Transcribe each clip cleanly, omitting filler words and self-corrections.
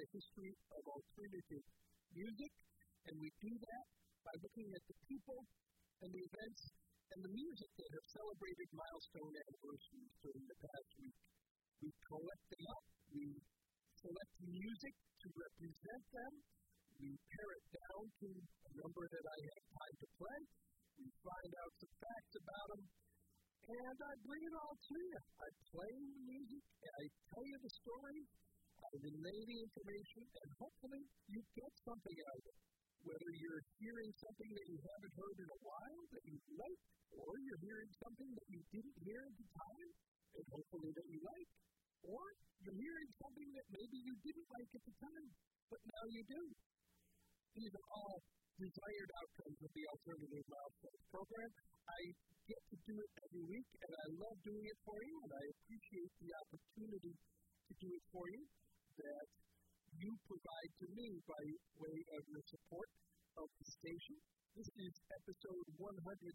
the history of alternative music, and we do that by looking at the people and the events and the music that have celebrated milestone anniversaries during the past week. We collect them up, we select music to represent them, we pare it down to a number that I have time to play, we find out some facts about them, and I bring it all to you. I play the music, and I tell you the story, I relay the information, and hopefully you get something out of it. Whether you're hearing something that you haven't heard in a while that you like, or you're hearing something that you didn't hear at the time, and hopefully that you like, or you're hearing something that maybe you didn't like at the time, but now you do. These are all desired outcomes of the Alternative Milestones program. I get to do it every week, and I love doing it for you, and I appreciate the opportunity to do it for you that you provide to me by way of your support of the station. This is episode 137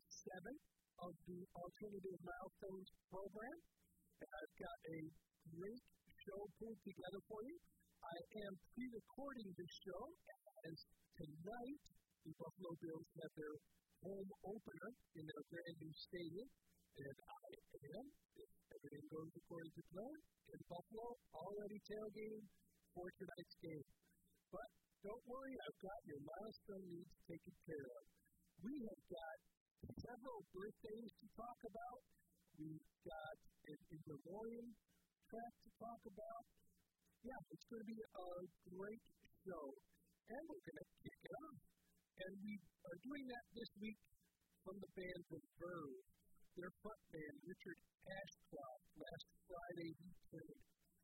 of the Alternative Milestones program, and I've got a great show pulled together for you. I am pre-recording this show as tonight the Buffalo Bills have their home opener in their brand new stadium, and I am, if everything goes according to plan, in Buffalo, already tailgating for tonight's game. But don't worry, I've got your milestone needs taken care of. We have got several birthdays to talk about. We've got an in memoriam track to talk about. Yeah, it's going to be a great show, and we're going to kick it off. And we are doing that this week from the band The Verve. Their frontman, Richard Ashcroft, last Friday he turned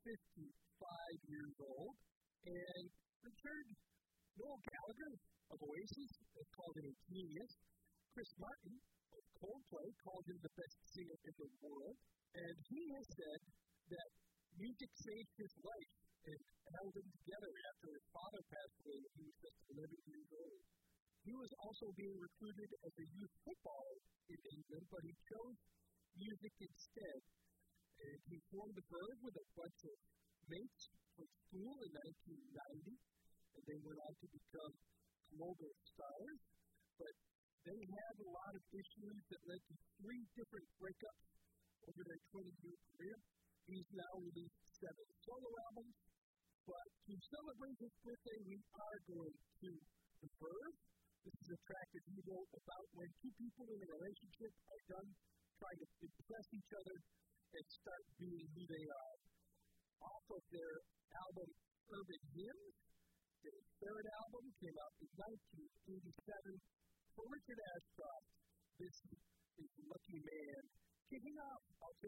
55 years old, and Richard, Noel Gallagher of Oasis called him a genius. Chris Martin of Coldplay called him the best singer in the world, and he has said that music saved his life and held him together after his father passed away when he was just 11 years old. He was also being recruited as a youth footballer in England, but he chose music instead. And he formed The Verve with a bunch of mates from school in 1990, and they went on to become global stars. But they had a lot of issues that led to 3 different breakups over their 20-year career. He's now released 7 solo albums, but to celebrate his birthday, we are going to The Verve. This is a track that he wrote about when 2 people in a relationship are done trying to impress each other and start being who they are. Off of their album Urban Hymns, their 3rd album came out in 1987. For Richard Ashcroft, this is Lucky Man. Kicking off Alternative